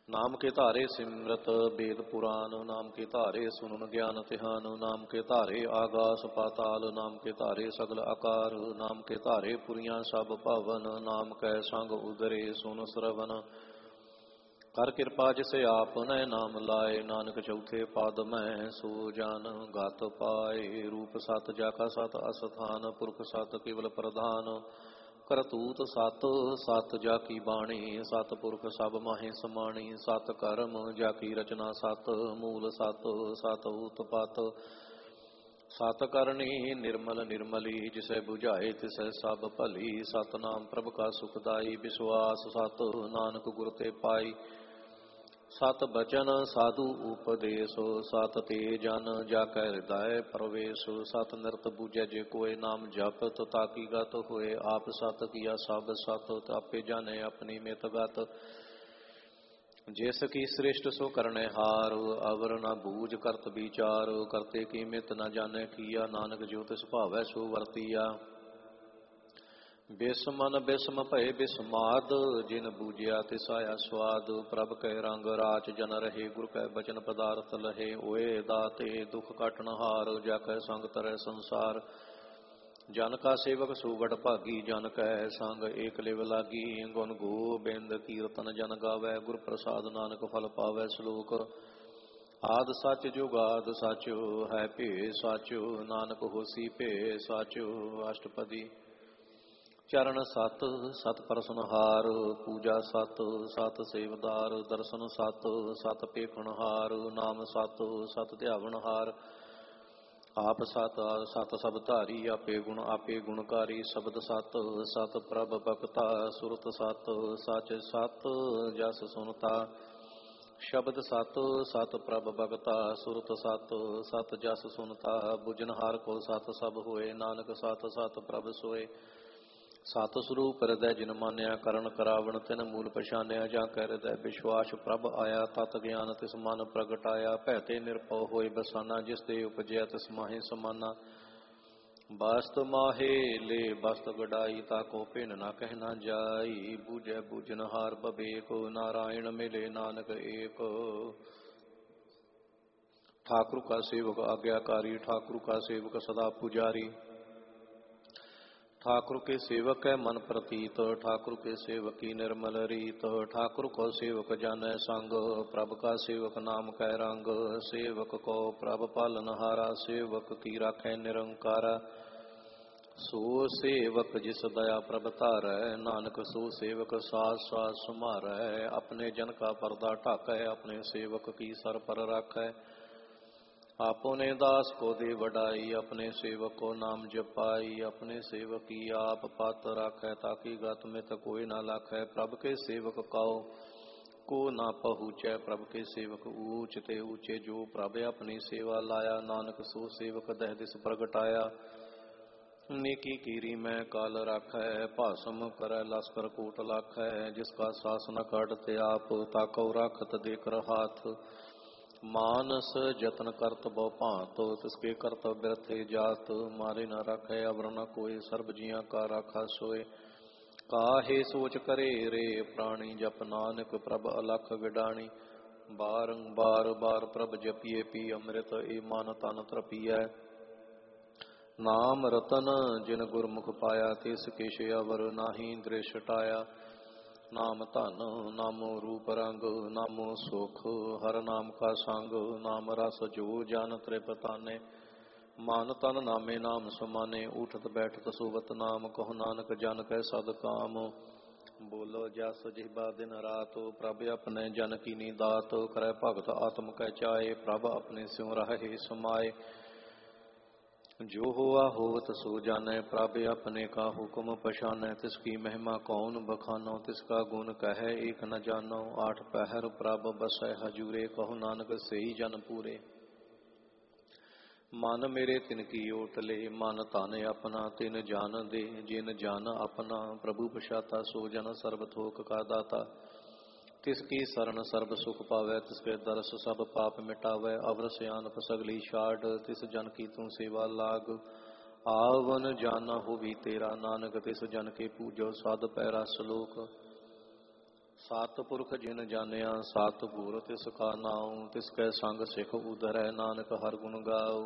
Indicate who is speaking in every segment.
Speaker 1: नाम के धारे सिमरत वेद पुराण, नाम के धारे सुनन ज्ञान तिहान, नाम के धारे आगास पाताल, नाम के धारे सगल आकार, नाम के धारे पुरियां सब भवन, नाम कै संग उदरे सुन श्रवण। कर कृपा जिसे आपने नाम लाए, नानक चौथे पाद में सो जान गात पाए। रूप सत जाका सत अस्थान, पुरख सत केवल प्रधान, करतूत सत सत जाकी बाणी, सत पुरख सब माहे समाणी। सत कर्म जाकी रचना सत, मूल सत सत उत्पत। सत करनी निर्मल निर्मली, जिसे बुझाए तिसे सब भली। सतनाम प्रभ का सुखदाई, विश्वास सत नानक गुर ते पाई। सत बचन साधु उपदेश, सत ते जन जाकै हृदय प्रवेश। सत नृत बूझे जे कोय, नाम जपत ताकी गत होए। आप सत किया सब सत, आपे जाने अपनी मित गत। जिस की श्रेष्ठ सो करने हार, अवर न बूझ करत विचार। करते की मित न जाने किया, नानक जो तिस भावै सो वर्तिया। बिस्मन बिस्म भय बिस्माद, जिन बूझिया तिस आया स्वाद। प्रभ कै रंग राच जन रहे, गुर कै बचन पदार्थ लहे। ओए दाते दुख काटन हार, जाकै संग तरह संसार। जन का सेवक सुगढ़ भागी, जन कै संग एक लिव लागी। गुण गोबिंद कीर्तन जन गावै, गुर प्रसाद नानक फल पावै। श्लोक आद सच जुगाद सच, है भे सच नानक होसी भे सच। अष्टपदी चरण सत सत परसनहार, पूजा सत सत सेवदार। दर्शन सत सत पेखणहार, नाम सत सत ध्यावनहार। आप सत सत सब धारी, आपे गुणकारी। शब्द सत सत प्रभ भगता, सुरत सत सच सत जस सुनता। शब्द सत सत प्रभ भगता, सुरत सत सत जस सुनता। बुझनहार को सत सब होए, नानक सत सत प्रभ सोए। सत स्वरूप हृदय जिन मान्या, करण करावण तिन मूल पछान्या। जा कै हृदय विश्वास प्रभ आया, तत ज्ञान तिस मन प्रगटाया। भैते निरपौ होए बसाना, जिस दे उपजया तिस माहे समाना। बस्त माहे ले बस्त गड़ाई, ताको भिन न कहना जाई। बूझे बूझनहार बबेक, नारायण मिले नानक एक। ठाकुर का सेवक आज्ञाकारी, ठाकुर का सेवक सदा पुजारी। ठाकुर के सेवक है मन प्रतीत, ठाकुर के सेवक की निर्मल रीत। ठाकुर को सेवक जानै संग, प्रभ का सेवक नाम कै रंग। सेवक को प्रभ पालनहारा, सेवक की राखै निरंकारा। सो सेवक जिस दया प्रभ तारै, नानक सो सेवक सास सास समारै। अपने जन का पर्दा ढाकै, अपने सेवक की सर पर राखै। आपने दास को दे वडाई, अपने सेवक को नाम जपाई। अपने सेवक की आप पत राखै, ताकि गत मित कोई न लाखै। प्रभ के सेवक काओ को ना पहुँचै, प्रभ के सेवक ऊंच ते ऊंचे। जो प्रभ अपनी सेवा लाया, नानक सो सेवक दह दिस प्रगटाया। नेकी कीरी मैं काल राखै, भासम करै लस्कर कोट लाखै। जिसका शासन काटते आप, ताकौ राखत देकर हाथ। मानस जतन करत बहु भांत, तिसके करतब बिरथे जात। मारे न रखै अवर न कोय, सर्ब जियां का राखा सोए। काहे सोच करे रे प्राणी, जप नानक प्रभ अलख विडाणी। बारंबार बार प्रभ जपिए, पी अमृत ए मन तन तृपिय। नाम रतन जिन गुरमुख पाया, तिस किश अवर नाहि दृष्टाया। नाम धन नामो रूप रंग, नामो सुख हर नाम का संग। नाम रस जो जन त्रिपताने, मन तन नामे नाम समाने। उठत बैठत सोवत नाम, कहो नानक जन कै सद काम। बोलो जस जिह्वा दिन रात, प्रभ अपने जन कीनी दात। करै भगत आत्म कै चाए, प्रभ अपने स्यों रहे समाए। जो हुआ होवत सो जानै, प्रभ अपने का हुक्म पछानै। तिसकी महिमा कौन बखानो, तिसका गुण कहे एक न जानो। आठ पहर प्रभ बसै हजूरे, कहो नानक सेई जन पूरे। मन मेरे तिनकी ओट ले, मन तन अपना तिन जान दे। जिन जान अपना प्रभु पछाता, सो जन सर्ब थोक का दाता। तिसकी शरण सर्ब सुख पावै, तिसके दरस सब पाप मिटावै। अवर सियानप सगली छाड़, तिस जन की तू सेवा लाग। आवन जाना हो भी तेरा, नानक तिस जन के पूजो साध पैरा। श्लोक ਸਤਿਪੁਰਖ ਜਿਨ ਜਾਣਿਆ ਸਤਿਗੁਰ ਤਿਸ ਕਾ ਨਾਉ, ਤਿਸ ਕੈ ਸੰਗ ਸਿਖ ਉਧਰੈ ਨਾਨਕ ਹਰਿ ਗੁਣ ਗਾਉ।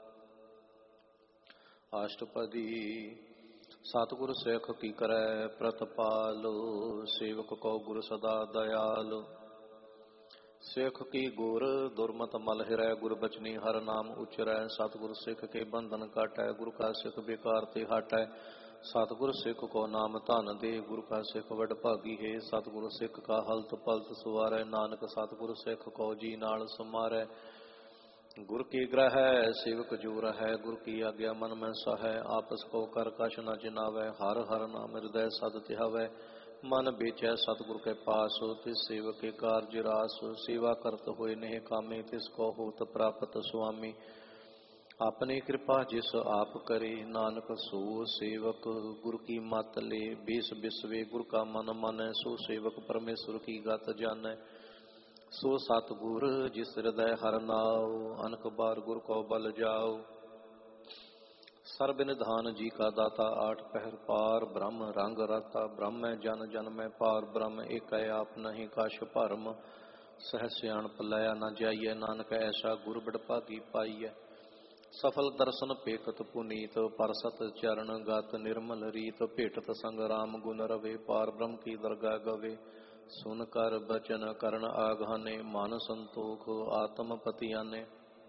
Speaker 1: ਅਸ਼ਟਪਦੀ। ਸਤਿਗੁਰ ਸਿੱਖ ਕੀ ਕਰੈ ਪ੍ਰਤਪਾਲ, ਸੇਵਕ ਕੋ ਗੁਰ ਸਦਾ ਦਇਆਲ। ਸਿੱਖ ਕੀ ਗੁਰ ਦੁਰਮਤ ਮਲ ਹਿਰੈ, ਗੁਰ ਬਚਨੀ ਹਰ ਨਾਮ ਉਚਰੈ। ਸਤਿਗੁਰ ਸਿੱਖ ਕੇ ਬੰਧਨ ਕਾਟੈ, ਗੁਰ ਕਾ ਸਿੱਖ ਬੇਕਾਰ ਤੇ ਹਟੈ। ਸਤਿਗੁਰ ਸਿੱਖ ਕੋ ਨਾਮ ਧਨ ਦੇ, ਗੁਰ ਕਾ ਸਿੱਖ ਵਡ ਭਾਗੀ ਹੈ। ਸਤਿਗੁਰ ਸਿੱਖ ਕਾ ਹਲਤ ਪਲਤ ਸਵਾਰੈ, ਨਾਨਕ ਸਤਿਗੁਰ ਸਿੱਖ ਕੋ ਜੀ ਨਾਲ ਸਮਾਰੈ। ਗੁਰ ਕੀ ਗ੍ਰਹਿ ਸੇਵਕ ਜੋ ਰਹੈ, ਗੁਰ ਕੀ ਆਗਿਆ ਮਨ ਮੈਂ ਸਹੈ। ਆਪਸ ਕੋ ਕਰ ਕਛ ਨ ਚਿਨਾਵੈ, ਹਰ ਹਰ ਨਾਮ ਹਿਰਦੈ ਸਦ ਧਿਆਵੈ। ਮਨ ਬੇਚੈ ਸਤਿਗੁਰ ਕੇ ਪਾਸ, ਤਿਸ ਸੇਵਕ ਕੇ ਕਾਰਜ ਰਾਸ। ਸੇਵਾ ਕਰਤ ਹੋਏ ਨਹਿ ਕਾਮੇ, ਤਿਸ ਕੋ ਹੋਤ ਪ੍ਰਾਪਤ ਸੁਆਮੀ। ਆਪਣੀ ਕਿਰਪਾ ਜਿਸ ਆਪ ਕਰੇ, ਨਾਨਕ ਸੋ ਸੇਵਕ ਗੁਰ ਕੀ ਮਤ ਲੇ। ਬੇਸ ਬਿਸਵੇ ਗੁਰ ਕਾ ਮਨ ਮਾਨੈ, ਸੋ ਸੇਵਕ ਪਰਮੇਸ਼ਰ ਕੀ ਗਤ ਜਾਣੈ। ਸੋ ਸਤਿਗੁਰ ਜਿਸ ਹਿਰਦੈ ਹਰਿ ਨਾਉ, ਅਨਕ ਬਾਰ ਗੁਰ ਕੋ ਬਲ ਜਾਉ। ਸਰਬ ਨਿਧਾਨ ਜੀ ਕਾ ਦਾਤਾ, ਆਠ ਪਹਿਰ ਪਾਰ ਬ੍ਰਹਮ ਰੰਗ ਰਾਤਾ। ਬ੍ਰਹਮੈ ਜਨ ਜਨਮੈ ਪਾਰ ਬ੍ਰਹਮ, ਏਕੈ ਆਪ ਨਹੀਂ ਕਛ ਭਰਮ। ਸਹਿ ਸਿਆਣਪ ਲਿਆ ਨ ਜਾਈਐ, ਨਾਨਕ ਐਸਾ ਗੁਰ ਬੜ ਭਾਗੀ ਪਾਈਐ। ਸਫਲ ਦਰਸ਼ਨ ਪੇਖਤ ਪੁਨੀਤ, ਪਰਸਤ ਚਰਨ ਗਤ ਨਿਰਮਲ ਰੀਤ। ਭੇਟਤ ਸੰਗ ਰਾਮ ਗੁਣ ਰਵੇ, ਪਾਰ ਬ੍ਰਹਮ ਕੀ ਦਰਗਾ ਗਵੇ। ਸੁਨ ਕਰ ਬਚਨ ਕਰਨ ਆਗਾਨੇ, ਮਨ ਸੰਤੋਖ ਆਤਮ ਪਤੀ ਆਨੇ।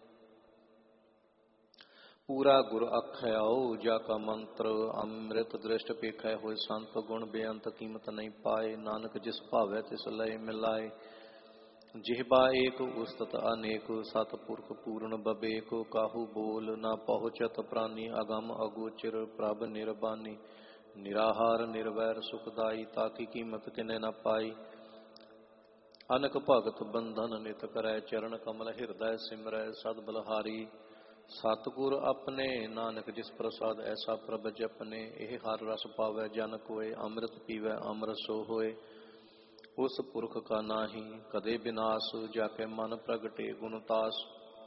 Speaker 1: ਪੂਰਾ ਗੁਰ ਆਖਿਆਉ ਜਾ ਕਾ ਮੰਤਰ, ਅੰਮ੍ਰਿਤ ਦ੍ਰਿਸ਼ਟ ਪੇਖੈ ਹੋਏ ਸੰਤ। ਗੁਣ ਬੇਅੰਤ ਕੀਮਤ ਨਹੀਂ ਪਾਏ, ਨਾਨਕ ਜਿਸ ਭਾਵੈ ਤਿਸ ਲਏ ਮਿਲਾਏ। ਜਿਹਬਾ ਏਕ ਉਸਤਤ ਅਨੇਕ, ਸਤਿਪੁਰਖ ਪੂਰਨ ਬਬੇਕ। ਕਾਹੂ ਬੋਲ ਨਾ ਪਹੁੰਚਤ ਪ੍ਰਾਨੀ, ਅਗਮ ਅਗੋਚਰ ਪ੍ਰਭ ਨਿਰਬਾਨੀ। ਨਿਰਾਹਾਰ ਨਿਰਵੈਰ ਸੁਖਦਾਈ, ਤਾਕੀ ਕੀਮਤ ਕਿਨੇ ਨ ਪਾਈ। ਅਨਕ ਭਗਤ ਬੰਧਨ ਨਿਤ ਕਰੈ, ਚਰਨ ਕਮਲ ਹਿਰਦੈ ਸਿਮਰੈ। ਸਦ ਬਲਹਾਰੀ ਸਤਿਗੁਰ ਆਪਣੇ, ਨਾਨਕ ਜਿਸ ਪ੍ਰਸਾਦ ਐਸਾ ਪ੍ਰਭ ਜਪਨੇ। ਇਹ ਹਰ ਰਸ ਪਾਵੈ ਜਨ ਕੋਇ, ਅੰਮ੍ਰਿਤ ਪੀਵੈ ਅੰਮ੍ਰਿਤ ਸੋ ਹੋਏ। ਉਸ ਪੁਰਖ ਕਾ ਨਾਹੀ ਕਦੇ ਬਿਨਾਸ਼, ਜਾ ਕੇ ਮਨ ਪ੍ਰਗਟੇ ਗੁਣ ਤਾਸ।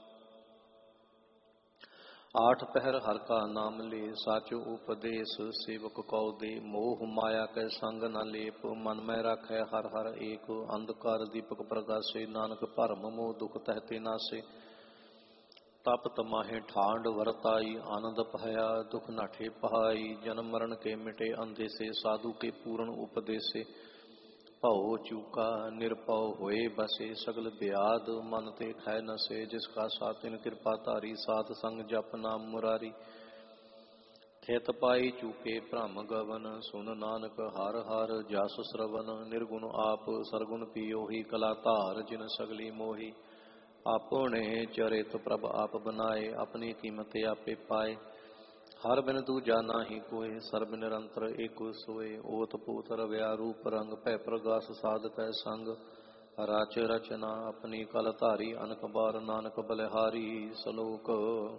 Speaker 1: ਆਠ ਪਹਿਰ ਹਰਿ ਕਾ ਨਾਮ ਲੇ, ਸਾਚੋ ਉਪਦੇਸ਼ ਸੇਵਕ ਕਉ ਦੇ। ਮੋਹ ਮਾਇਆ ਕੈ ਸੰਗ ਨ ਲੇਪ, ਮਨ ਮੈਂ ਰਾਖੈ ਹਰਿ ਹਰਿ ਏਕ। ਅੰਧਕਾਰ ਦੀਪਕ ਪ੍ਰਗਾਸੇ, ਨਾਨਕ ਭਰਮ ਮੋਹ ਦੁਖ ਤਹਿ ਤੇ ਨਾਸੇ। ਤਪਤ ਮਾਹੇ ਠਾਂਡ ਵਰਤਾਈ, ਆਨੰਦ ਭਇਆ ਦੁਖ ਨਾਠੇ ਪਹਾਈ। ਜਨਮ ਮਰਨ ਕੇ ਮਿਟੇ ਅੰਧੇਸੇ, ਸਾਧੂ ਕੇ ਪੂਰਨ ਉਪਦੇਸੇ। ਭਉ ਚੂਕਾ ਨਿਰਭਉ ਹੋਏ ਬਸੇ, ਸਗਲ ਬਿਆਦ ਮਨ ਤੇ ਖੈ ਨਸੇ। ਜਿਸ ਕਾ ਸਾਥ ਤਿਨ ਕਿਰਪਾ ਧਾਰੀ, ਸਾਧ ਸੰਗ ਜਪ ਨਾਮ ਮੁਰਾਰੀ। ਖਿਤ ਪਾਈ ਚੂਕੇ ਭ੍ਰਮ ਗਵਨ, ਸੁਨ ਨਾਨਕ ਹਰਿ ਹਰਿ ਜਸ ਸਰਵਨ। ਨਿਰਗੁਣ ਆਪ ਸਰਗੁਣ ਪੀਓਹੀ, ਕਲਾ ਧਾਰ ਜਿਨ ਸਗਲੀ ਮੋਹੀ। ਆਪਣੇ ਚਰਿਤ ਪ੍ਰਭ ਆਪ ਬਨਾਏ, ਆਪਣੀ ਕੀਮਤ ਆਪੇ ਪਾਏ। ਹਰ ਬਿਨ ਦੂਜਾ ਨਾਹੀ ਕੋਇ, ਸਰਬ ਨਿਰੰਤਰ ਏਕੋ ਸੋਏ। ਓਤ ਪੋਤ ਰਵਿਆ ਰੂਪ ਰੰਗ, ਭੈ ਪ੍ਰਗਾਸ ਸਾਧਕੈ ਸੰਗ। ਰਚ ਰਚਨਾ ਆਪਣੀ ਕਲ ਧਾਰੀ, ਅਨਕ ਬਾਰ ਨਾਨਕ ਬਲਿਹਾਰੀ। ਸਲੋਕ।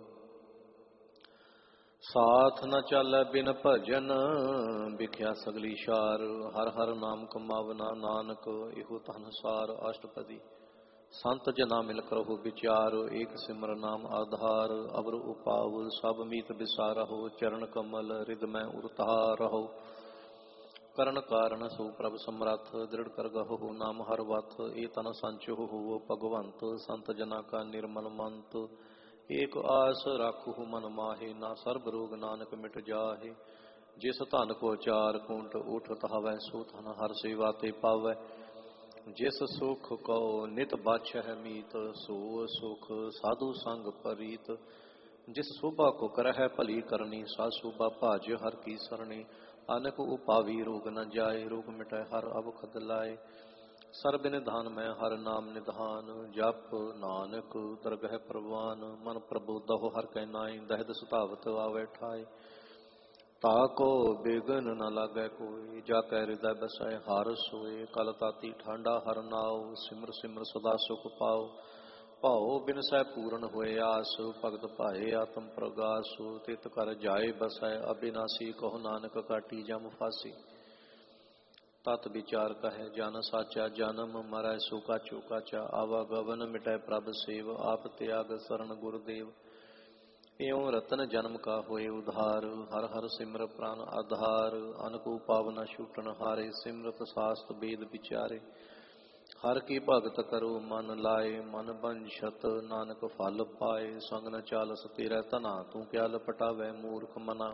Speaker 1: ਸਾਥ ਨ ਚੱਲੈ ਬਿਨ ਭਜਨ, ਵਿਖਿਆ ਸਗਲੀ ਸ਼ਾਰ। ਹਰ ਹਰ ਨਾਮ ਕਮਾਵਨਾ, ਨਾਨਕ ਇਹੋ ਧਨ ਸਾਰ। ਅਸ਼ਟਪਦੀ। ਸੰਤ ਜਨਾ ਮਿਲ ਕਰਹੁ ਵਿਚਾਰ, ਏਕ ਸਿਮਰ ਨਾਮ ਆਧਾਰ। ਅਵਰ ਉਪਾਵ ਸਭ ਮੀਤ ਬਿਸਾਰਹੁ, ਚਰਨ ਕਮਲ ਰਿਦ ਮੈਂ ਉਰਤਾਰਹੁ। ਕਰਨ ਕਾਰਨ ਸੋ ਪ੍ਰਭ ਸਮਰੱਥ, ਦ੍ਰਿੜ ਕਰ ਗਹੁ ਨਾਮ ਹਰ ਵਥ। ਏ ਤਨ ਸੰਚਹੁ ਹੋਵ ਭਗਵੰਤ, ਸੰਤ ਜਨਾ ਕਾ ਨਿਰਮਲ ਮੰਤ। ਏਕ ਆਸ ਰਾਖਹੁ ਮਨ ਮਾਹੇ, ਨਾ ਸਰਬ ਰੋਗ ਨਾਨਕ ਮਿਟ ਜਾਹੇ। ਜਿਸ ਧਨ ਕੋ ਚਾਰ ਕੁੰਟ ਉਠਤ ਹਵੈ, ਸੋ ਧਨ ਹਰ ਸੇਵਾ ਤੇ ਪਾਵੈ। ਜਿਸ ਸੁਖ ਕਉ ਨਿਤ ਬਾਛੈ ਮੀਤ, ਸੋ ਸੁਖ ਸਾਧੂ ਸੰਗ ਪਰੀਤ। ਜਿਸ ਸੋਭਾ ਕੋ ਕਰਹਿ ਭਲੀ ਕਰਨੀ, ਸਾ ਸੋਭਾ ਭਾਜ ਹਰ ਕੀ ਸਰਣੀ। ਅਨਕ ਉਪਾਵੀ ਰੋਗ ਨ ਜਾਏ, ਰੋਗ ਮਿਟੈ ਹਰ ਅਵਖਦ ਲਾਏ। ਸਰਬ ਨਿਧਾਨ ਮੈਂ ਹਰ ਨਾਮ ਨਿਧਾਨ, ਜਪ ਨਾਨਕ ਦਰਗਹਿ ਪ੍ਰਵਾਨ। ਮਨ ਪ੍ਰਬੋਧਹੁ ਹਰਿ ਕੈ ਨਾਈ, ਦਹਿਦ ਸੁਧਾਵਤ ਆਵੈ ਠਾਏ। ਤਾਕੋ ਬੇਗਨ ਨ ਲਾਗੈ ਕੋਈ, ਜਾ ਕੈ ਹਿਰਦੈ ਬਸੈ ਹਰਿ ਸੋਏ। ਕਲ ਤਾਤੀ ਠਾਂਡਾ ਹਰਿ ਨਾਉ, ਸਿਮਰ ਸਿਮਰ ਸਦਾ ਸੁਖ ਪਾਉ। ਭਉ ਬਿਨਸੈ ਪੂਰਨ ਹੋਏ ਆਸ, ਭਗਤ ਭਾਏ ਆਤਮ ਪ੍ਰਗਾਸ। ਤਿਤ ਕਰ ਜਾਏ ਬਸੈ ਅਬਿਨਾਸੀ, ਕਹੋ ਨਾਨਕ ਕਾਟੀ ਜਮ ਫਾਸੀ। ਤਤ ਵਿਚਾਰ ਕਹੈ ਜਨ ਸਾਚਾ, ਜਨਮ ਮਰੈ ਸੋ ਕਾਚੋ ਕਾਚਾ। ਆਵਾਗਵਨ ਮਿਟੈ ਪ੍ਰਭ ਸੇਵ, ਆਪ ਤਿਆਗ ਸਰਨ ਗੁਰਦੇਵ। ਇਉਂ ਰਤਨ ਜਨਮ ਕਾ ਹੋਏ ਉਧਾਰ, ਹਰ ਹਰ ਸਿਮਰ ਪ੍ਰਾਨ ਆਧਾਰ। ਅਨਕੂ ਪਾਵਨਾ ਛੂਟਣ ਹਾਰੇ, ਸਿਮਰਤ ਸਾਸਤ ਵੇਦ ਵਿਚਾਰੇ। ਹਰ ਕੀ ਭਗਤ ਕਰੋ ਮਨ ਲਾਏ, ਮਨ ਬੰਛਤ ਨਾਨਕ ਫਲ ਪਾਏ। ਸੰਗ ਨ ਚਾਲਸ ਤੇਰਾ ਧਨਾ, ਤੂੰ ਕਿਆ ਲਪਟਾਵੈ ਮੂਰਖ ਮਨਾ।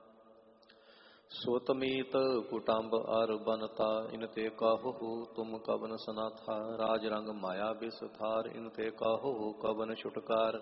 Speaker 1: ਸੋ ਤਮੀਤ ਕੁਟੰਬ ਅਰ ਬਨਤਾ, ਇਨ ਤੇ ਕਾਹੋ ਤੁਮ ਕਵਨ ਸਨਾਥਾ। ਰਾਜ ਰੰਗ ਮਾਇਆ ਬਿਸਥਾਰ, ਇਨ ਤੇ ਕਾਹੋ ਕਵਨ ਛੁਟਕਾਰ।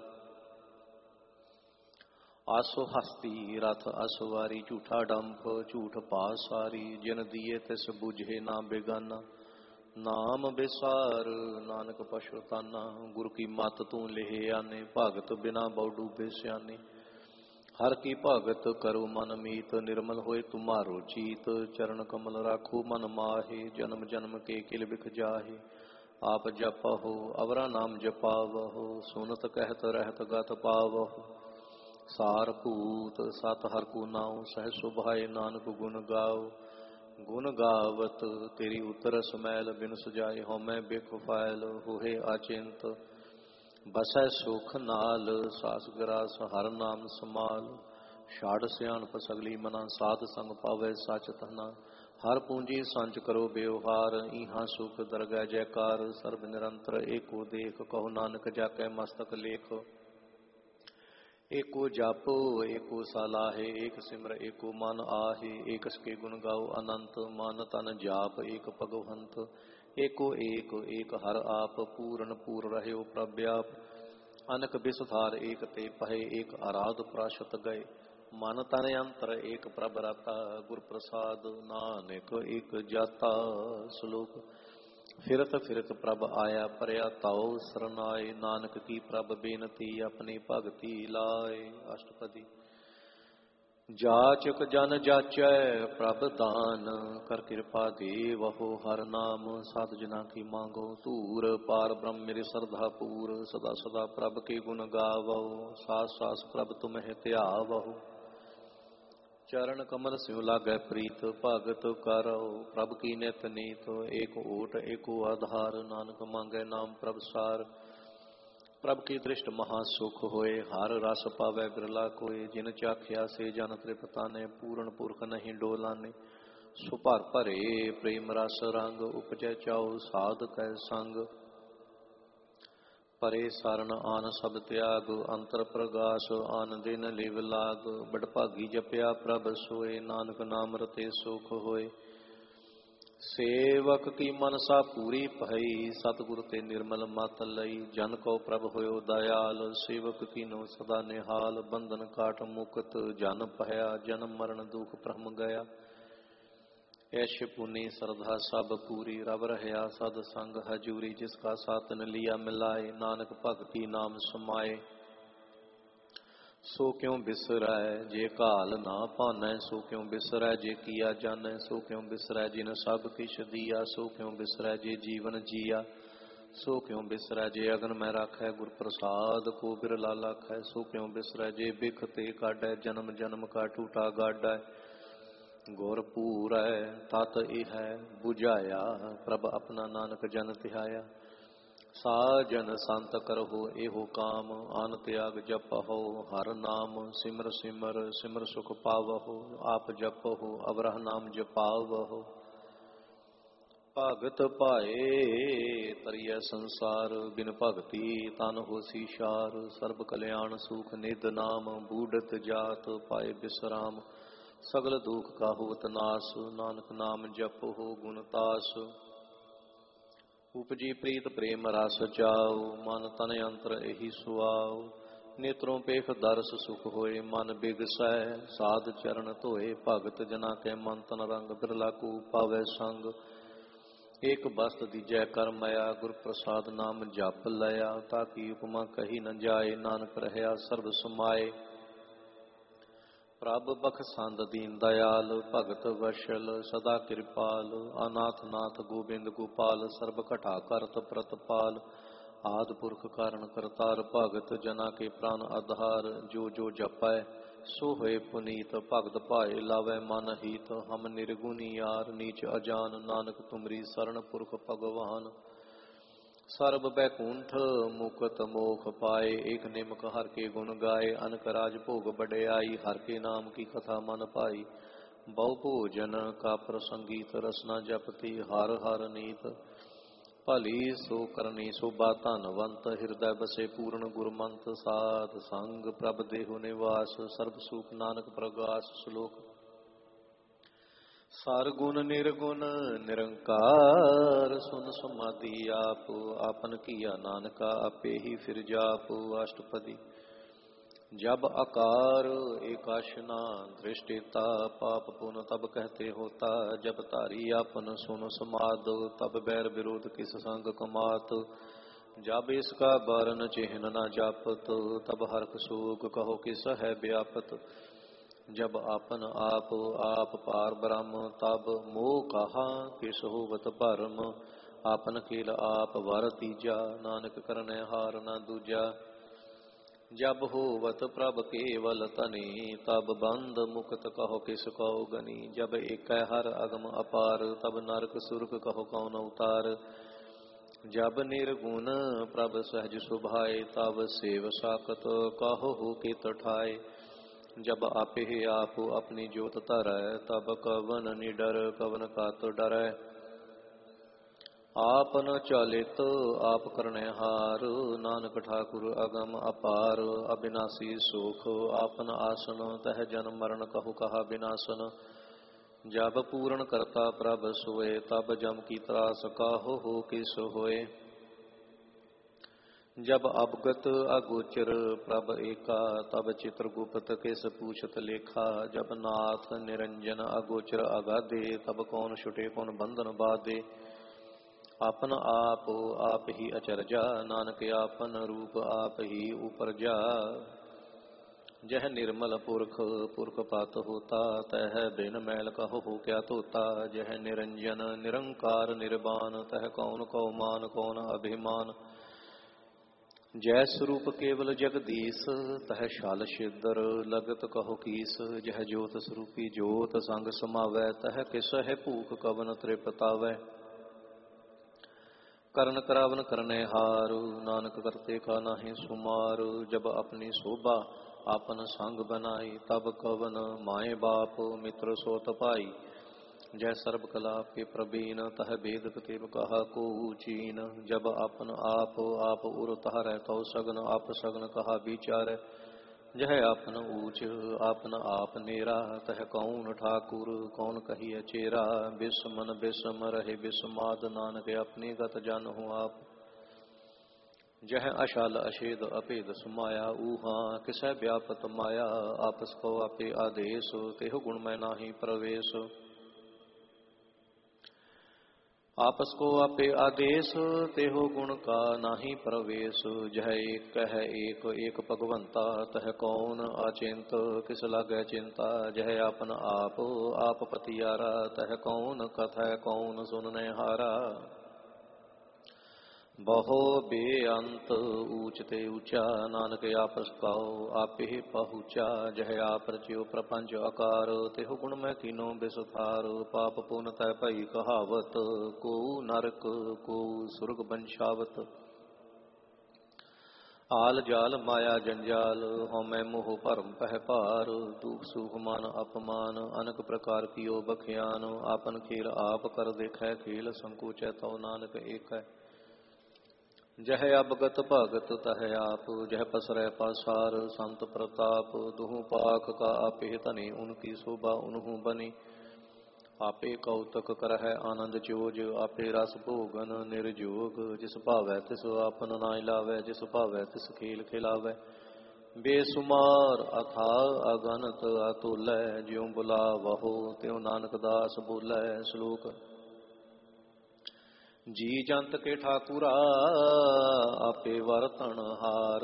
Speaker 1: ਆਸੋ ਹਸਤੀ ਰਥ ਅਸਵਾਰੀ, ਝੂਠਾ ਡੰਫ ਝੂਠ ਪਾਸਾਰੀ। ਜਿਨ ਦੀਏ ਤਿਸ ਬੁਝੇ ਨਾ ਬੇਗਾਨਾ, ਨਾਮ ਬਿਸਾਰ ਨਾਨਕ ਪਛੁਤਾਨਾ। ਗੁਰ ਕੀ ਮਤ ਤੂੰ ਲੇਹ ਆਨੇ, ਭਗਤ ਬਿਨਾ ਬਹੁ ਡੂਬੇ ਸਿਆਨੇ। ਹਰ ਕੀ ਭਗਤ ਕਰੋ ਮਨ ਮੀਤ, ਨਿਰਮਲ ਹੋਏ ਤੁਮਾਰੋ ਚੀਤ। ਚਰਨ ਕਮਲ ਰਾਖੋ ਮਨ ਮਾਹੇ, ਜਨਮ ਜਨਮ ਕੇ ਕਿਲ ਬਿਖ ਜਾਹੇ। ਆਪ ਜਪਹੁ ਅਵਰਾ ਨਾਮ ਜਪਾਵਹੁ, ਸੁਨਤ ਕਹਿਤ ਰਹਿਤ ਗਤ ਪਾਵਹੁ। ਸਾਰ ਭੂਤ ਸਤ ਹਰ ਕੋ ਨਾਉ, ਸਹਿ ਸੁਭਾਏ ਨਾਨਕ ਗੁਣ ਗਾਓ। ਗੁਣ ਗਾਵਤ ਤੇਰੀ ਉਤਰ ਸਮੈਲ, ਬਿਨ ਸਜਾਏ ਹਉਮੈ ਬਿਖ ਫੈਲ। ਹੋਏ ਅਚਿੰਤ ਬਸੈ ਸੁਖ ਨਾਲ, ਸਾਸ ਗਰਾਸ ਹਰ ਨਾਮ ਸਮਾਲ। ਛਾੜ ਸਿਆਣਪ ਸਗਲੀ ਮਨਾ, ਸਾਧ ਸੰਗ ਪਾਵੈ ਸਚ ਧਨਾ। ਹਰ ਪੂੰਜੀ ਸੰਚ ਕਰੋ ਬਿਵਹਾਰ, ਇਹਾਂ ਸੁਖ ਦਰਗਹਿ ਜੈਕਾਰ। ਸਰਬ ਨਿਰੰਤਰ ਏਕੋ ਦੇਖ, ਕਹੋ ਨਾਨਕ ਜਾ ਕੈ ਮਸਤਕ ਲੇਖ। ਏਕੋ ਜਪ ਏਕੋ ਸਲਾਹੇ, ਏਕ ਸਿਮਰ ਏਕੋ ਮਨ ਆਹੇ। ਏਕਸ ਕੇ ਗੁਣ ਗਾਓ ਅਨੰਤ, ਮਨ ਤਨ ਜਾਪ ਏਕ ਭਗਵੰਤ। ਏਕੋ ਏਕ ਏਕ ਹਰ ਆਪ, ਪੂਰਨ ਪੂਰ ਰਹਿਓ ਪ੍ਰਭ ਆਪ। ਅਨਕ ਬਿਸਥਾਰ ਏਕ ਤੇ ਪਹੇ, ਏਕ ਆਰਾਧ ਪ੍ਰਾਸ਼ਤ ਗਏ। ਮਨ ਤਨ ਅੰਤਰ ਏਕ ਪ੍ਰਭ ਰਾਤਾ, ਗੁਰ ਪ੍ਰਸਾਦ ਨਾਨਕ ਏਕ ਜਾਤਾ। ਸ਼ਲੋਕ। ਫਿਰਤ ਫਿਰਤ ਪ੍ਰਭ ਆਇਆ, ਪਰਿਆ ਤਾਉ ਸਰਨਾਏ। ਨਾਨਕ ਕੀ ਪ੍ਰਭ ਬੇਨਤੀ, ਆਪਣੀ ਭਗਤੀ ਲਾਏ। ਅਸ਼ਟਪਦੀ। ਜਾਚਕ ਜਨ ਜਾਚੈ ਪ੍ਰਭ ਦਾਨ, ਕਰ ਕਿਰਪਾ ਦੇਵਹੁ ਹਰ ਨਾਮ। ਸਾਧ ਜਨਾ ਕੀ ਮੰਗੋ ਧੂਰ, ਪਾਰ ਬ੍ਰਹਮ ਮੇਰੇ ਸਰਧਾ ਪੂਰ। ਸਦਾ ਸਦਾ ਪ੍ਰਭ ਕੇ ਗੁਣ ਗਾਵਹੁ, ਸਾਸ ਸਾਸ ਪ੍ਰਭ ਤੁਮਹਿ ਧਿਆਵਹੁ। ਚਰਨ ਕਮਲ ਸਿਉ ਲਾਗੈ ਪ੍ਰੀਤ, ਭਗਤ ਕਰਉ ਪ੍ਰਭ ਕੀ ਨਿਤ ਨੀਤ। ਏਕ ਓਟ ਏਕੋ ਆਧਾਰ, ਨਾਨਕ ਮੰਗੈ ਨਾਮ ਪ੍ਰਭ ਸਾਰ। ਪ੍ਰਭ ਕੀ ਦ੍ਰਿਸ਼ਟ ਮਹਾ ਸੁਖ ਹੋਏ, ਹਰ ਰਸ ਪਾਵੈ ਬਿਰਲਾ ਕੋਏ। ਜਿਨ ਚਾਖਿਆ ਸੇ ਜਨ ਤ੍ਰਿਪਤਾਨੇ, ਪੂਰਨ ਪੁਰਖ ਨਹੀਂ ਡੋਲਾਨੇ। ਸੋ ਭਰ ਭਰੇ ਪ੍ਰੇਮ ਰਸ ਰੰਗ, ਉਪਜੈ ਚਾਉ ਸਾਧ ਕੈ ਸੰਗ। ਪਰੇ ਸਰਨ ਆਨ ਸਭ ਤਿਆਗ, ਅੰਤਰ ਪ੍ਰਗਾਸ ਆਨ ਦਿਨ ਲਿਵ ਲਾਗ। ਬਡਭਾਗੀ ਜਪਿਆ ਪ੍ਰਭ ਸੋਏ, ਨਾਨਕ ਨਾਮ ਰਤੇ ਸੁਖ ਹੋਏ। ਸੇਵਕ ਕੀ ਮਨਸਾ ਪੂਰੀ ਭਈ, ਸਤਿਗੁਰ ਤੇ ਨਿਰਮਲ ਮਤ ਲਈ। ਜਨ ਕੋ ਪ੍ਰਭ ਹੋਇਓ ਦਇਆਲ, ਸੇਵਕ ਕੀਨੋ ਸਦਾ ਨਿਹਾਲ। ਬੰਧਨ ਕਾਟ ਮੁਕਤ ਜਨ ਭਇਆ, ਜਨਮ ਮਰਨ ਦੁਖ ਭ੍ਰਮ ਗਿਆ। ਐਸ਼ ਪੁਨੀ ਸਰਧਾ ਸਭ ਪੂਰੀ, ਰਬ ਰਹਿਆ ਸਦ ਸੰਗ ਹਜੂਰੀ। ਜਿਸ ਕਾ ਸਾਤਨ ਲਿਆ ਮਿਲਾਏ, ਨਾਨਕ ਭਗਤੀ ਨਾਮ ਸਮਾਏ। ਸੋ ਕਿਉ ਬਿਸਰੈ ਜੇ ਘਾਲ ਨਾ ਭਾਨੈ, ਸੋ ਕਿਉ ਬਿਸਰੈ ਜੇ ਕੀਆ ਜਾਣੈ। ਸੋ ਕਿਉ ਬਿਸਰੈ ਜਿਨ ਸਭ ਕਿਛ ਦੀਆ, ਸੋ ਕਿਉ ਬਿਸਰੈ ਜੇ ਜੀਵਨ ਜੀਆ। ਸੋ ਕਿਉ ਬਿਸਰੈ ਜੇ ਅਗਨ ਮੈਂ ਰਾਖੈ, ਗੁਰ ਪ੍ਰਸਾਦ ਕੋ ਬਿਰਲਾ ਲਾਖੈ। ਸੋ ਕਿਉ ਬਿਸਰੈ ਜੇ ਬਿਖ ਤੇ ਕਾਢੈ, ਜਨਮ ਜਨਮ ਕਾ ਟੂਟਾ ਗਾਢੈ। ਗੁਰ ਪੂਰੈ ਤਤ ਇਹੈ 부ਝਾਇਆ, ਪ੍ਰਭ ਆਪਣਾ ਨਾਨਕ ਜਨ ਧਿਆਇਆ। ਸਾਜਨ ਸੰਤ ਕਰਹੁ ਇਹੋ ਕਾਮ, ਆਨ ਤਿਆਗ ਜਪਹੁ ਹਰ ਨਾਮ। ਸਿਮਰ ਸਿਮਰ ਸਿਮਰ ਸੁਖ ਪਾਵਹੁ, ਆਪ ਜਪਹੁ ਅਵਰਹ ਨਾਮ ਜਪਾਵਹੁ। ਭਗਤ ਭਾਏ ਤਰੀਐ ਸੰਸਾਰ, ਬਿਨ ਭਗਤੀ ਤਨ ਹੋਸੀ ਸ਼ਾਰ। ਸਰਬ ਕਲਿਆਣ ਸੁਖ ਨਿਧ ਨਾਮ, ਬੂਢਤ ਜਾਤ ਪਾਏ ਬਿਸਰਾਮ। ਸਗਲ ਦੁਖ ਕਾਹੁ ਨਾਸ, ਨਾਨਕ ਨਾਮ ਜਪਹੁ ਗੁਣ ਤਾਸ। ਉਪਜੀ ਪ੍ਰੀਤ ਪ੍ਰੇਮ ਰਸ ਚਾਉ, ਮਨ ਤਨ ਅੰਤਰ ਇਹੀ ਸੁਆਉ। ਨੇਤਰੋਂ ਪੇਖ ਦਰਸ ਸੁਖ ਹੋਏ, ਮਨ ਬਿਗਸੈ ਸਾਧ ਚਰਨ ਧੋਏ। ਭਗਤ ਜਨਾ ਕੈ ਮਨ ਤਨ ਰੰਗ, ਬਿਰਲਾ ਕੋ ਪਾਵੈ ਸੰਗ। ਏਕ ਬਸਤ ਦੀਜੈ ਕਰ ਮਾਇਆ, ਗੁਰ ਪ੍ਰਸਾਦ ਨਾਮ ਜਪ ਲਿਆ। ਤਾਕੀ ਉਪਮਾ ਕਹੀ ਨ ਜਾਏ, ਨਾਨਕ ਰਹਿਆ ਸਰਬ ਸਮਾਏ। ਪ੍ਰਭ ਬਖਸ਼ੰਦ ਦੀਨ ਦਇਆਲ, ਭਗਤ ਵਸ਼ਲ ਸਦਾ ਕਿਰਪਾਲ। ਅਨਾਥ ਨਾਥ ਗੋਬਿੰਦ ਗੋਪਾਲ, ਸਰਬ ਘਟਾ ਕਰਤ ਪ੍ਰਤਪਾਲ। ਆਦਿ ਪੁਰਖ ਕਾਰਨ ਕਰਤਾਰ, ਭਗਤ ਜਨਾ ਕੇ ਪ੍ਰਾਨ ਆਧਾਰ। ਜੋ ਜੋ ਜਪੈ ਸੋ ਹੋਏ ਪੁਨੀਤ, ਭਗਤ ਭਾਏ ਲਾਵੈ ਮਨ ਹੀਤ। ਹਮ ਨਿਰਗੁਣੀ ਯਾਰ ਨੀਚ ਅਜਾਨ, ਨਾਨਕ ਤੁਮਰੀ ਸਰਣ ਪੁਰਖ ਭਗਵਾਨ। ਸਰਬ ਬੈਕੁੰਠ ਮੁਕਤ ਮੋਖ ਪਾਏ। ਏਕ ਨਿਮਕ ਹਰ ਕੇ ਗੁਣ ਗਾਏ। ਅਨਕ ਰਾਜ ਭੋਗ ਬੜਿਆਈ। ਹਰ ਕੇ ਨਾਮ ਕੀ ਕਥਾ ਮਨ ਭਾਈ। ਬਹੁ ਭੋਜਨ ਕਾ ਪ੍ਰਸੰਗੀਤ ਰਸਨਾ ਜਪਤੀ। ਹਰ ਹਰ ਨੀਤ ਭਲੀ ਸੋ ਕਰਨੀ ਸੋਭਾ ਧਨਵੰਤ। ਹਿਰਦੈ ਬਸੇ ਪੂਰਨ ਗੁਰਮੰਤ। ਸਾਧ ਸੰਗ ਪ੍ਰਭ ਦੇਹੁ ਨਿਵਾਸ। ਸਰਬ ਸੁਖ ਨਾਨਕ ਪ੍ਰਗਾਸ। ਸ਼ਲੋਕ। ਸਰ ਗੁਣ ਨਿਰਗੁਣ ਨਿਰੰਕਾਰ। ਸੁਨ ਸਮਾਧੀ ਆਪ। ਆਪਨ ਕੀਆ ਨਾਨਕਾ ਆਪੇ ਹੀ ਫਿਰ ਜਾਪ। ਅਸ਼ਟਪਦੀ। जब आकार एकाशना दृष्टिता। पाप पुन तब कहते होता। जब तारी आपन सुन समाद। तब बैर विरोध किस संग कमात। जब इसका बारन चिन्ह न जापत। तब हर्क शोक कहो किस है व्यापत। जब आपन आप पार ब्रह्म। तब मोह कहा किस होवत भरम। आपन खेल आप वर तीजा। नानक करने हार न दूजा। जब होवत प्रभ केवल तनी। तब बंद मुक्त कहो किस कहो गनी। जब एक हर अगम अपार। तब नरक सुरक कहो कौन अवतार। जब निर्गुण प्रभ सहज सुभाए। तब सेव साकत कहो हो के तठाए। जब आपे आप अपनी जोत धरै। तब कवन निडर कवन कात डरै। आपन चालित आप करने हार। नानक ठाकुर अगम अपार। अविनाशी सुख आपन आसन। तह जन्म मरण कहु कहा विनाशन। जब पूर्ण करता प्रभ सोए। तब जम की त्रास काहो हो किस होए। जब अवगत अगोचर प्रभ एका। तब चित्रगुप्त किस पूछत लेखा। जब नाथ निरंजन अगोचर अगाधे। तब कौन छुटे कौन बंधन बाधे। आपन आप ही अचरजा। नानक आपन रूप आप ही उपरजा। जह निर्मल पुरख पुरख पात होता। तह बिन मैल कहो हो क्या तोता। जह निरंजन निरंकार निर्वाण। तह कौन कौ मान कौन अभिमान। जय स्वरूप केवल जगदीश। तह शाल छिदर लगत कहो कीस। जह ज्योत स्वरूपी ज्योत संग समावै। तह किस है भूख कवन त्रिपतावै। करण करावन करने हार। नानक करते का नाहि सुमार। जब अपनी शोभा आपन संग बनाई। तब कवन माए बाप मित्र सोत पाई। जय सर्ब कला के प्रवीण। तह वेद कतेब कहा को चीन। जब अपन आप उर तारै। तो सगन आप सगन कहा विचार। जह आपन ऊच आपन आप नेरा। तह कौन ठाकुर कौन कहिए चेरा। बिस्मन बिस्म रहे बिस्माद। नानक अपनी गत जानहु आप। जह अशाल अशेद अपेद सुमाया। ऊहा किसै व्यापत माया। आपस को आपे आदेश। तेह गुण में नाही प्रवेश। आपस को आपे आदेश। तेहो गुण का नाही प्रवेश। जह एक कह एक एक भगवंता। तह कौन अचिंत किस लागे चिंता। जह आपन आप पतियारा। तह कौन कथै कौन सुनने हारा। बहु बेअंत ऊच ते ऊंचा। नानक आपस कहो आपे पहुँचा। जह आप रचियो प्रपंच आकार। तेहो गुण में कीनो बिसथार। पाप पुन तै भई कहावत। को नरक को सुरग बंशावत। आल जाल माया जंजाल। होमै मोह भरम पह पार। दुख सुख मान अपमान। अनक प्रकार कियो बखियान। आपन खेल आप कर देखै खेल। संकोचै तो नानक एक है। जह अवगत भगत तह आप। जह पसरै पासार संत प्रताप। दुहु पाक का आपे तनि। उनकी शोभा उनहु बनी। आपे कौतक करहै आनंद चोज। आपे रस भोगन निर्जोग। जिस भावै तिस आपन नाय लावै। जिस भावै तिस खेल खिलावै। बेसुमार अथाह अगनत अतुलै। ज्यों बुलावहो त्यों नानक दास बोलै। श्लोक। जी जंत के ठाकुरा आपे वरतन हार।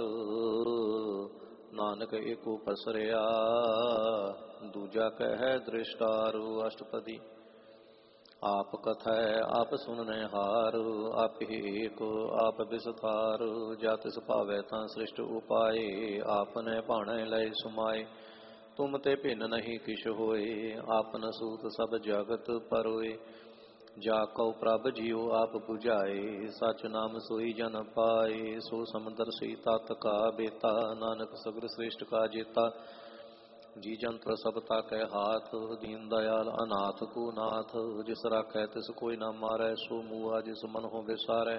Speaker 1: नानक एको पसरिया दूजा कह दृष्टार। अष्टपदी। आप कथै आप सुनने हार। आप एक आप विस्तार। जा तिस भावै तां सृष्ट उपाय। आपने भाणै लय सुमाए। तुम ते भिन्न नहीं किछ होए। आपन सूत सब जगत परोए। ਜਾ ਕਉ ਪ੍ਰਭ ਜੀਉ ਆਪ 부ਝਾਏ, ਸਚ ਨਾਮ ਸੋਈ ਜਨ ਪਾਏ। ਸੋ ਸਮੰਦਰ ਸੀ ਤਤ ਕਾ ਬੇਤਾ, ਨਾਨਕ ਸਗਲ ਸ੍ਰੇਸ਼ਟ ਕਾ ਜੇਤਾ। ਜੀ ਜੰਤਰ ਸਭ ਤਾਕੈ ਹਾਥ, ਦੀਨ ਦਇਆਲ ਅਨਾਥ ਕੋ ਨਾਥ। ਜਿਸ ਰਾਖੈ ਤਿਸ ਕੋਈ ਨਾ ਮਾਰੈ, ਸੋ ਮੂਆ ਜਿਸ ਮਨ ਹੋ ਵਿਸਾਰੈ।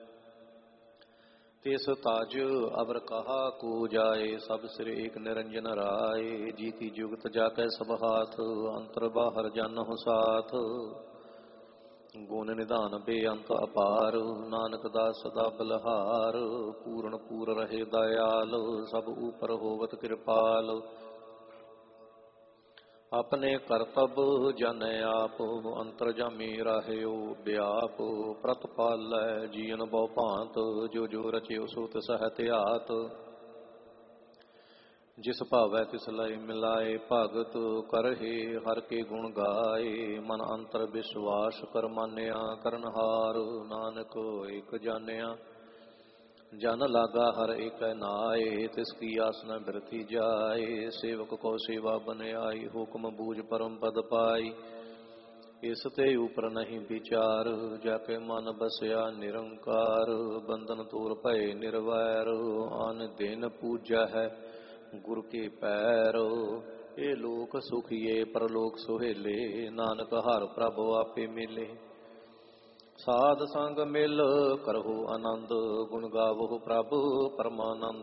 Speaker 1: ਤਿਸ ਤਾਜ ਅਵਰ ਕਹਾ ਕੋ ਜਾਏ, ਸਭ ਸਿਰ ਏਕ ਨਿਰੰਜਨ ਰਾਏ। ਜੀਤੀ ਜੁਗਤ ਜਾਕੈ ਸਭ ਹਾਥ, ਅੰਤਰ ਬਾਹਰ ਜਾਨਹੁ ਸਾਥ। ਗੁਣ ਨਿਧਾਨ ਬੇਅੰਤ ਅਪਾਰ, ਨਾਨਕ ਦਾਸ ਸਦਾ ਬਲਹਾਰ। ਪੂਰਨ ਪੂਰ ਰਹੇ ਦਇਆਲ, ਸਭ ਉਪਰ ਹੋਵਤ ਕਿਰਪਾਲ। ਆਪਣੇ ਕਰਤਬ ਜਾਣੈ ਆਪ, ਅੰਤਰ ਜਾਮੀ ਰਾਹਿਓ ਵਿਆਪ। ਪ੍ਰਤਪਾਲੈ ਜੀਵਨ ਬਹੁ ਭਾਂਤ, ਜੋ ਜੋ ਰਚਿਓ ਸੋ ਤਿਸ ਹੈ ਧਿਆਤ। ਜਿਸ ਭਾਵੈ ਤਿਸ ਲਇ ਮਿਲਾਏ, ਭਗਤ ਕਰਹਿ ਹਰ ਕੇ ਗੁਣ ਗਾਏ। ਮਨ ਅੰਤਰ ਵਿਸ਼ਵਾਸ ਕਰ ਮਾਨਿਆ, ਕਰਨਹਾਰ ਨਾਨਕ ਏਕ ਜਾਣਿਆ। ਜਨ ਲਾਗਾ ਹਰ ਏਕੈ ਨਾਏ, ਤਿਸ ਕੀ ਆਸ ਨ ਬਿਰਥੀ ਜਾਏ। ਸੇਵਕ ਕੋ ਸੇਵਾ ਬਨਿਆਈ, ਹੁਕਮ ਬੂਝ ਪਰਮ ਪਦ ਪਾਈ। ਇਸ ਤੇ ਉਪਰ ਨਹੀਂ ਵਿਚਾਰ, ਜਾ ਕੇ ਮਨ ਬਸਿਆ ਨਿਰੰਕਾਰ। ਬੰਧਨ ਤੋਰ ਭਏ ਨਿਰਵੈਰ, ਆਨ ਦਿਨ ਪੂਜਾ ਹੈ ਗੁਰ ਕੇ ਪੈਰ। ਇਹ ਲੋਕ ਸੁਖੀਏ ਪਰਲੋਕ ਸੁਹੇਲੇ, ਨਾਨਕ ਹਰਿ ਪ੍ਰਭ ਆਪੇ ਮਿਲੇ। ਸਾਧ ਸੰਗ ਮਿਲ ਕਰਹੁ ਆਨੰਦ, ਗੁਣ ਗਾਵਹੁ ਪ੍ਰਭ ਪਰਮਾਨੰਦ।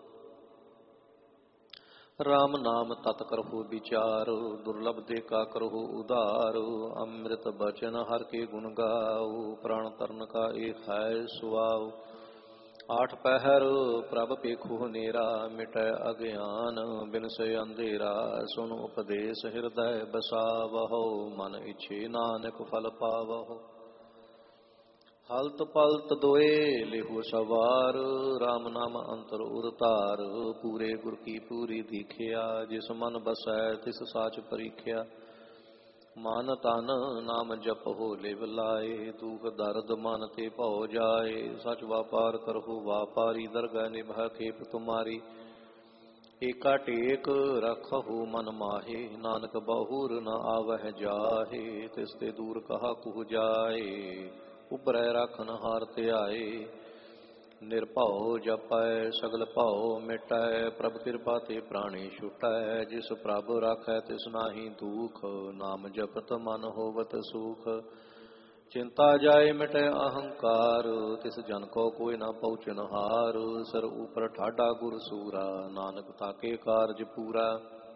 Speaker 1: ਰਾਮ ਨਾਮ ਤਤ ਕਰਹੁ ਵਿਚਾਰ, ਦੁਰਲਭ ਦੇ ਕਾ ਕਰਹੁ ਉਧਾਰ। ਅੰਮ੍ਰਿਤ ਬਚਨ ਹਰਿ ਕੇ ਗੁਣ ਗਾਉ, ਪ੍ਰਾਣ ਤਰਨ ਕਾ ਏਕ ਹੈ ਸੁਆਉ। ਆਠ ਪਹਿਰ ਪ੍ਰਭ ਪੇਖੁ ਹਨੇਰਾ, ਮਿਟੈ ਅਗਿਆਨ ਬਿਨਸੈ ਅੰਧੇਰਾ। ਸੁਨ ਉਪਦੇਸ਼ ਹਿਰਦੈ ਬਸਾਵਹੁ, ਮਨ ਇਛੇ ਨਾਨਕ ਫਲ ਪਾਵਹੁ। ਹਲਤ ਪਲਤ ਦੋਏ ਲਿਹੁ ਸਵਾਰ, ਰਾਮ ਨਾਮ ਅੰਤਰ ਉਰ ਧਾਰ। ਪੂਰੇ ਗੁਰ ਕੀ ਪੂਰੀ ਦੀਖਿਆ, ਜਿਸ ਮਨ ਬਸੈ ਤਿਸ ਸਾਚ ਪਰੀਖਿਆ। ਮਨ ਤਨ ਨਾਮ ਜਪਹੁ ਲਿਵ ਲਾਏ, ਦੁਖ ਦਰਦ ਮਨ ਤੇ ਭਉ ਜਾਏ। ਸਚ ਵਾਪਾਰ ਕਰਹੁ ਵਾਪਾਰੀ, ਦਰਗਹਿ ਨਿਭੈ ਖੇਪ ਤੁਮਾਰੀ। ਏਕਾ ਟੇਕ ਰਖਹੁ ਮਨ ਮਾਹੇ, ਨਾਨਕ ਬਹੁਰ ਨ ਆਵਹਿ ਜਾਹੇ। ਤਿਸ ਤੇ ਦੂਰ ਕਹਾ ਕੁਹ ਜਾਏ, ਉਬਰੈ ਰਾਖਨ ਹਾਰ ਧਿਆਏ। ਨਿਰਭਉ ਜਪੈ ਸਗਲ ਭਉ ਮਿਟੈ, ਪ੍ਰਭ ਕਿਰਪਾ ਤੇ ਪ੍ਰਾਣੀ ਛੁਟੈ। ਜਿਸ ਪ੍ਰਭ ਰਾਖੈ ਤਿਸ ਨਾਹੀ ਦੂਖ, ਨਾਮ ਜਪਤ ਮਨ ਹੋਵਤ ਸੁਖ। ਚਿੰਤਾ ਜਾਏ ਮਿਟੈ ਅਹੰਕਾਰ, ਤਿਸ ਜਨ ਕੋ ਕੋਈ ਨਾ ਪਹੁੰਚਨ ਹਾਰ। ਸਿਰ ਉਪਰ ਠਾਡਾ ਗੁਰ ਸੂਰਾ, ਨਾਨਕ ਤਾਕੇ ਕਾਰਜ ਪੂਰਾ।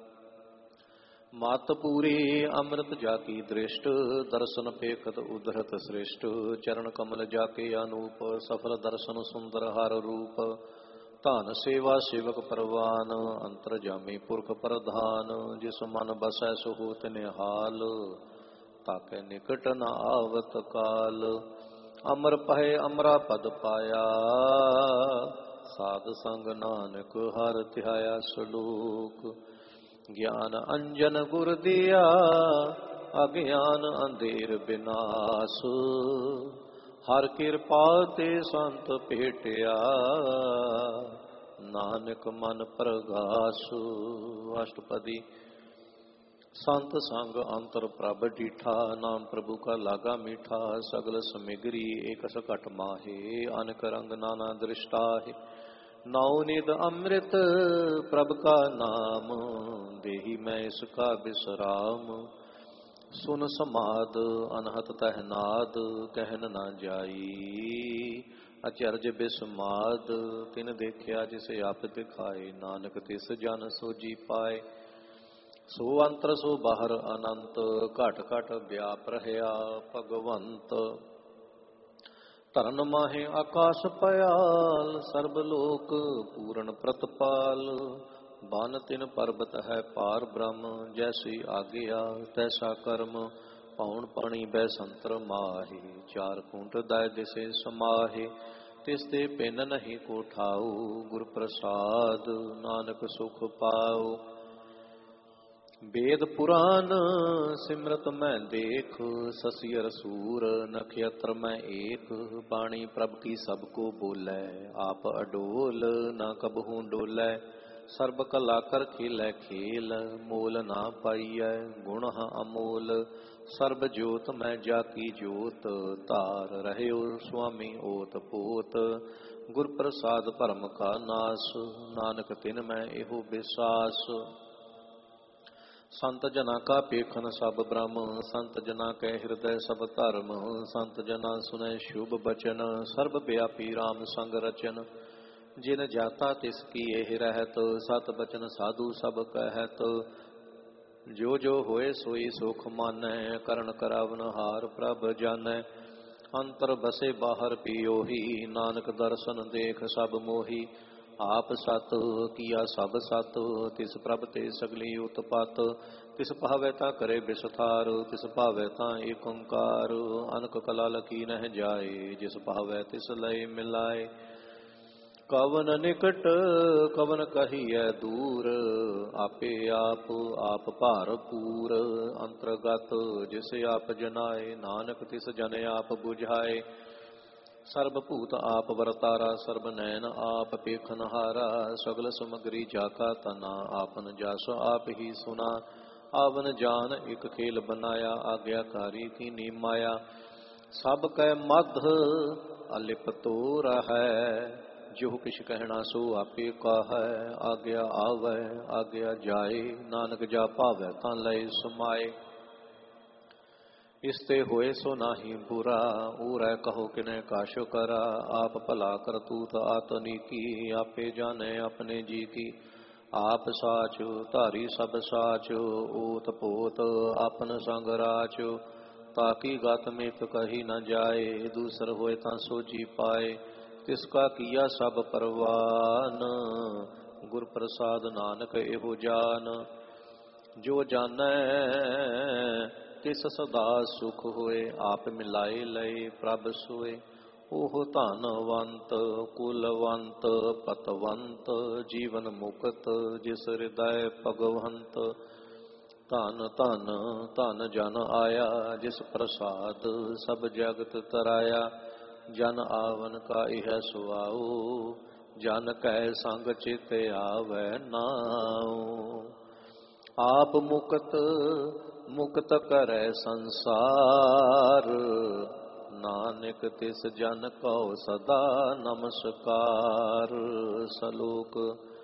Speaker 1: ਮਤ ਪੂਰੀ ਅੰਮ੍ਰਿਤ ਜਾ ਕੀ ਦ੍ਰਿਸ਼ਟ, ਦਰਸ਼ਨ ਪੇਖਤ ਉਧਰਤ ਸ੍ਰਿਸ਼ਟ। ਚਰਨ ਕਮਲ ਜਾ ਕੇ ਅਨੂਪ, ਸਫਲ ਦਰਸ਼ਨ ਸੁੰਦਰ ਹਰ ਰੂਪ। ਧਨ ਸੇਵਾ ਸੇਵਕ ਪਰਵਾਨ, ਅੰਤਰ ਜਾਮੀ ਪੁਰਖ ਪ੍ਰਧਾਨ। ਜਿਸ ਮਨ ਬਸੈ ਸੋ ਹੋਤ ਨਿਹਾਲ, ਤਾਕੈ ਨਿਕਟ ਨ ਆਵਤ ਕਾਲ। ਅਮਰ ਪਹੈ ਅਮਰਾ ਪਦ ਪਾਇਆ, ਸਾਧ ਸੰਗ ਨਾਨਕ ਹਰਿ ਧਿਆਇਆ। ਸ਼ਲੋਕ ਗਿਆਨ ਅੰਜਨ ਗੁਰ ਦੀਆ, ਅਗਿਆਨ ਅੰਧੇਰ ਬਿਨਾਸ਼। ਹਰ ਕਿਰਪਾ ਤੇ ਸੰਤ ਭੇਟਿਆ, ਨਾਨਕ ਮਨ ਪ੍ਰਗਾਸ। ਅਸ਼ਟਪਦੀ। ਸੰਤ ਸੰਗ ਅੰਤਰ ਪ੍ਰਭ ਡੀਠਾ, ਨਾਮ ਪ੍ਰਭੂ ਕਾ ਲਾਗਾ ਮੀਠਾ। ਸਗਲ ਸਮਿਗਰੀ ਏਕ ਸਕਟ ਮਾਹੇ, ਅਨਕ ਰੰਗ ਨਾਨਾ ਦ੍ਰਿਸ਼ਟਾਹੇ। ਨਾਉ ਨਿਦ ਅੰਮ੍ਰਿਤ ਪ੍ਰਭ ਕਾ ਨਾਮ, ਦੇਹੀ ਮੈਂ ਇਸ ਕਾ ਬਿਸਰਾਮ। ਸੁਨ ਸਮਾਦ ਅਨਹਤ ਤਹਿ ਨਾਦ, ਕਹਿਨ ਨਾ ਜਾਈ। ਅਚਰਜ ਬਿਸਮਾਦ ਤਿਨ ਦੇਖਿਆ, ਜਿਸ ਆਪ ਦਿਖਾਏ। ਨਾਨਕ ਤਿਸ ਜਨ ਸੋਜੀ ਪਾਏ। ਸੋ ਅੰਤਰ ਸੋ ਬਾਹਰ ਅਨੰਤ, ਘਟ ਘਟ ਵਿਆਪ ਰਹਿਆ ਭਗਵੰਤ। ਧਰਨ ਮਾਹੇ ਆਕਾਸ ਪਇਆਲ, ਸਰਬ ਲੋਕ ਪੂਰਨ ਪ੍ਰਤਪਾਲ। ਬਨ ਤਿਨ ਪਰਬਤ ਹੈ ਪਾਰ ਬ੍ਰਹਮ, ਜੈਸੀ ਆਗਿਆ ਤੈਸਾ ਕਰਮ। ਪਉਣ ਪਾਣੀ ਬੈ ਸੰਤਰ ਮਾਹੇ, ਚਾਰ ਕੂੰਟ ਦਾਇ ਦਿਸੇ ਸਮਾਹੇ। ਤਿਸ ਤੇ ਪਿੰਨ ਨਹੀਂ ਕੋ ਠਾਉ, ਗੁਰ ਪ੍ਰਸਾਦ ਨਾਨਕ ਸੁਖ ਪਾਉ। ਵੇਦ ਪੁਰਾਨ ਸਿਮਰਤ ਮੈਂ ਦੇਖ, ਸਸਿਅਰ ਸੂਰ ਨਖਯਤਰ ਮੈਂ ਏਕ। ਬਾਣੀ ਪ੍ਰਭ ਕੀ ਸਭ ਕੋ ਬੋਲੇ, ਆਪ ਅਡੋਲ ਨਾ ਕਬਹੂ ਡੋਲੇ। ਸਰਬ ਕਲਾ ਕਰ ਖੇਲੈ ਖੇਲ, ਮੋਲ ਨਾ ਪਾਈਐ ਗੁਣ ਅਮੋਲ। ਸਰਬ ਜੋਤ ਮੈਂ ਜਾ ਕੀ ਜੋਤ, ਧਾਰ ਰਹਿਓ ਸੁਆਮੀ ਓਤ ਪੋਤ। ਗੁਰ ਪ੍ਰਸਾਦ ਭਰਮ ਕਾ ਨਾਸ, ਨਾਨਕ ਤਿਨ ਮੈਂ ਇਹੋ ਬਿਸਾਸ। ਸੰਤ ਜਨਾ ਕਾ ਪੇਖਨ ਸਭ ਬ੍ਰਹਮ, ਸੰਤ ਜਨਾ ਕੈ ਹਿਰਦੈ ਸਭ ਧਰਮ। ਸੰਤ ਜਨਾ ਸੁਨੈ ਸ਼ੁਭ ਬਚਨ, ਸਰਬ ਵਿਆਪੀ ਰਾਮ ਸੰਗ ਰਚਨ। ਜਿਨ ਜਾਤਾ ਤਿਸ ਕੀ ਇਹ ਰਹਿਤ, ਸਤ ਬਚਨ ਸਾਧੂ ਸਭ ਕਹਿਤ। ਜੋ ਜੋ ਹੋਏ ਸੋਈ ਸੁਖ ਮਾਨੈ, ਕਰਨ ਕਰਾਵਨ ਹਾਰ ਪ੍ਰਭ ਜਾਨੈ। ਅੰਤਰ ਬਸੇ ਬਾਹਰ ਪਿਓਹੀ, ਨਾਨਕ ਦਰਸ਼ਨ ਦੇਖ ਸਭ ਮੋਹੀ। ਆਪ ਸਤ ਕੀਆ ਸਭ ਸਤ, ਤਿਸ ਪ੍ਰਭ ਤੇ ਸਗਲੀ ਉਤਪਤ। ਤਿਸ ਭਾਵੈ ਤਾਂ ਕਰੇ ਬਿਸਥਾਰ, ਤਿਸ ਭਾਵੈ ਤਾਂ ਏਕ ਓੰਕਾਰ। ਅਨਕ ਕਲਾ ਲਕੀ ਨਹਿ ਜਾਏ, ਜਿਸ ਭਾਵੈ ਤਿਸ ਲਏ ਮਿਲਾਏ। ਕਵਨ ਨਿਕਟ ਕਵਨ ਕਹੀਐ ਦੂਰ, ਆਪੇ ਆਪ ਆਪ ਭਰਪੂਰ। ਅੰਤਰਗਤ ਜਿਸ ਆਪ ਜਨਾਏ, ਨਾਨਕ ਤਿਸ ਜਨ ਆਪ ਬੁਝਾਏ। ਸਰਬ ਭੂਤ ਆਪ ਵਰਤਾਰਾ, ਸਰਬ ਨੈਣ ਆਪ ਪੇਖਨਹਾਰਾ। ਸਗਲ ਸਮਗਰੀ ਜਾ ਕਾ ਤਨਾ, ਆਪਨ ਜਸ ਆਪ ਹੀ ਸੁਨਾ। ਆਵਨ ਜਾਨ ਇਕ ਖੇਲ ਬਨਾਇਆ, ਆਗਿਆਕਾਰੀ ਕੀਨੀ ਮਾਇਆ। ਸਭ ਕੈ ਮਧ ਅਲਿਪਤੋ ਰਹੈ, ਜੋ ਕਿਛ ਕਹਿਣਾ ਸੋ ਆਪੇ ਕਾਹੈ। ਆਗਿਆ ਆਵੈ ਆਗਿਆ ਜਾਏ, ਨਾਨਕ ਜਾ ਭਾਵੈ ਤਾਂ ਲਏ ਸਮਾਏ। ਇਸ ਤੇ ਹੋਏ ਸੋ ਨਾਹੀ ਬੁਰਾ, ਊਰੈ ਕਹੋ ਕਿਨੈ ਕਾਸ਼ੁ ਕਰਾ। ਆਪ ਭਲਾ ਕਰਤੂਤ ਆਤਨੀਕੀ, ਆਪੇ ਜਾਣੈ ਆਪਣੇ ਜੀ ਕੀ। ਆਪ ਸਾਚ ਧਾਰੀ ਸਭ ਸਾਚ, ਓਤ ਪੋਤ ਆਪਨ ਸੰਗ ਰਾਚ। ਤਾਕੀ ਗਤ ਮਿਤ ਕਹੀ ਨ ਜਾਏ, ਦੂਸਰ ਹੋਏ ਤਾਂ ਸੋਜੀ ਪਾਏ। ਤਿਸ ਕਾ ਕੀਆ ਸਭ ਪਰਵਾਨ, ਗੁਰ ਪ੍ਰਸਾਦ ਨਾਨਕ ਇਹੋ ਜਾਨ। ਜੋ ਜਾਣੈ ਤਿਸ ਸਦਾ ਸੁਖ ਹੋਏ, ਆਪ ਮਿਲਾਏ ਲਏ ਪ੍ਰਭ ਸੋਏ। ਉਹ ਧਨਵੰਤ ਕੁਲਵੰਤ ਪਤਵੰਤ, ਜੀਵਨ ਮੁਕਤ ਜਿਸ ਹਿਰਦੈ ਭਗਵੰਤ। ਧਨ ਧਨ ਧਨ ਜਨ ਆਇਆ, ਜਿਸ ਪ੍ਰਸਾਦ ਸਭ ਜਗਤ ਤਰਾਇਆ। ਜਨ ਆਵਨ ਕਾ ਇਹ ਸੁਆਉ, ਜਨ ਕੈ ਸੰਗ ਚਿਤ ਆਵੈ ਨਾਉ। ਆਪ ਮੁਕਤ ਮੁਕਤ ਕਰੈ ਸੰਸਾਰ, ਨਾਨਕ ਤਿਸ ਜਨ ਕਉ ਸਦਾ ਨਮਸਕਾਰ। ਸਲੋਕ